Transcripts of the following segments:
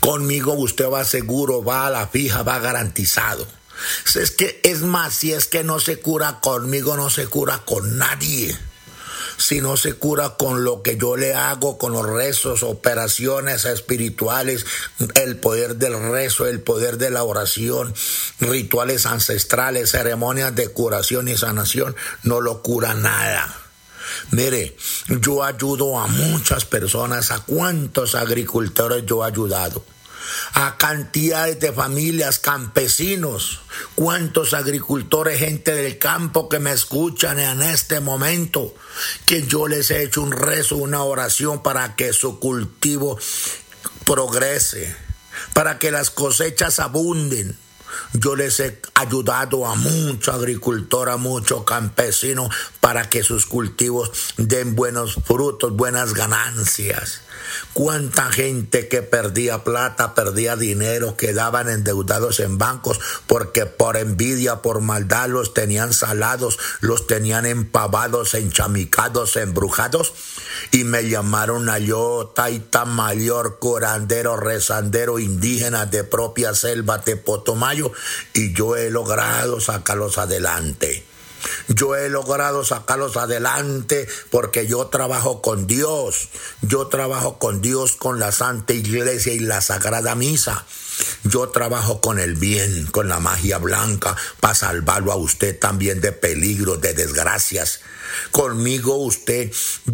Conmigo usted va seguro, va a la fija, va garantizado. Es que, es más, si es que no se cura conmigo, no se cura con nadie. Si no se cura con lo que yo le hago, con los rezos, operaciones espirituales, el poder del rezo, el poder de la oración, rituales ancestrales, ceremonias de curación y sanación, no lo cura nada. Mire, yo ayudo a muchas personas. ¿A cuántos agricultores yo he ayudado? A cantidades de familias, campesinos, cuántos agricultores, gente del campo que me escuchan en este momento, que yo les he hecho un rezo, una oración para que su cultivo progrese, para que las cosechas abunden. Yo les he ayudado a muchos agricultores, a muchos campesinos, para que sus cultivos den buenos frutos, buenas ganancias. Cuánta gente que perdía plata, perdía dinero, quedaban endeudados en bancos porque por envidia, por maldad los tenían salados, los tenían empavados, enchamicados, embrujados, y me llamaron a yo, taita mayor, curandero, rezandero, indígena de propia selva de Potomayo, y yo he logrado sacarlos adelante. Yo he logrado sacarlos adelante porque yo trabajo con Dios. Yo trabajo con Dios, con la Santa Iglesia y la Sagrada Misa. Yo trabajo con el bien, con la magia blanca, para salvarlo a usted también de peligros, de desgracias. Conmigo usted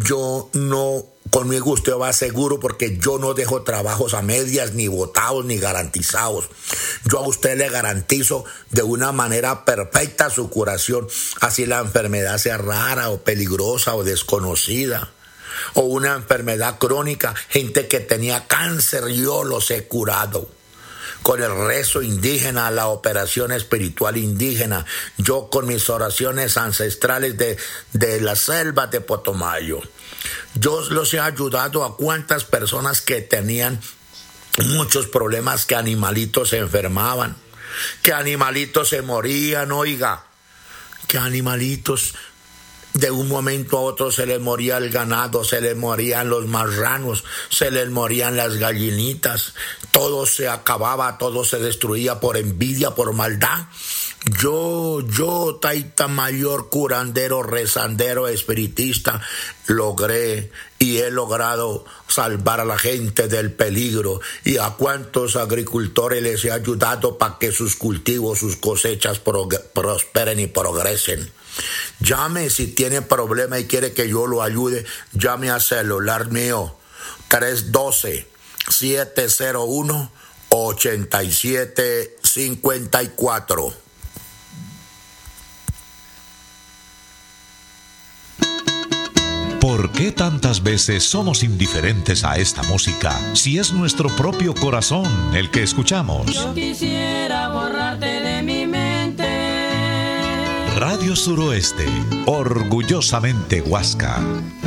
va seguro porque yo no dejo trabajos a medias, ni botados, ni garantizados. Yo a usted le garantizo de una manera perfecta su curación, así la enfermedad sea rara o peligrosa o desconocida, o una enfermedad crónica. Gente que tenía cáncer, yo los he curado. Con el rezo indígena, la operación espiritual indígena, yo con mis oraciones ancestrales de la selva de Potomayo. Yo los he ayudado a cuantas personas que tenían muchos problemas, que animalitos se enfermaban, que animalitos se morían, oiga, que animalitos de un momento a otro se les moría el ganado, se les morían los marranos, se les morían las gallinitas, todo se acababa, todo se destruía por envidia, por maldad. Yo, taita mayor, curandero, rezandero, espiritista, logré y he logrado salvar a la gente del peligro. Y a cuántos agricultores les he ayudado para que sus cultivos, sus cosechas prosperen y progresen. Llame si tiene problema y quiere que yo lo ayude. Llame al celular mío 312-701-8754. ¿Por qué tantas veces somos indiferentes a esta música si es nuestro propio corazón el que escuchamos? Yo quisiera borrarte de mi mente. Radio Suroeste, orgullosamente Huasca.